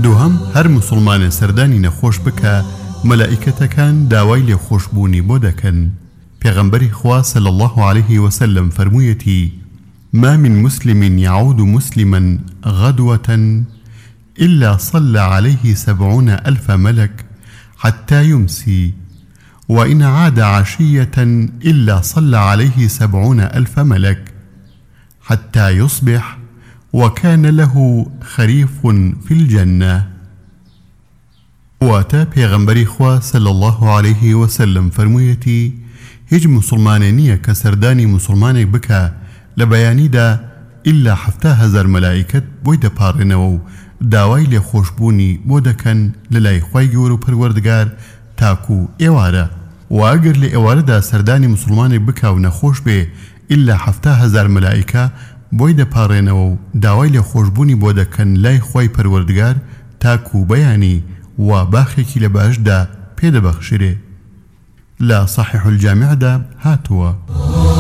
دووهەم هەر مسلمانە سەردانی نەخۆش بکە مەلائیکەتەکان داوای لێخۆشبوونی بۆ دەکەن. پێغەمبەری خوا صلی الله عليه وسلم فەرموویەتی: ما من مسلم يعود مسلما غدوة إلا صلى عليه 70,000 ملك حتى يمسي، وإن عاد عشية إلا صلى عليه 70,000 ملك حتى يصبح، وكان له خريف في الجنة. واتا پیغمبری خوا صلی الله عليه وسلم فرمویەتی: هیچ مسلمانێ نییە کە سەردانی مسلمانێک بکە لە بەیانیدا ئللا 70,000 مەلائیکەت بۆی دەپاڕێنەوە و داوای لێخۆشبوونی بۆ دەکەن لە لای خوای گەورە و پەروەردگار تاکو ئێوارە. و ئەگەر لە ئێوارەدا سەردانی مسلمانێک بکە و نەخۆش بێ ئللا 70,000 مەلائیکە بۆی دەپاڕێنەوە و داوای لێخۆشبوونی بۆ دەکەن لای خوای پەروەردگار تاکو بەیانی و باخێکی لە باشدا پێدەبەخشرێ. لا صحيح الجامع دا هاتوا.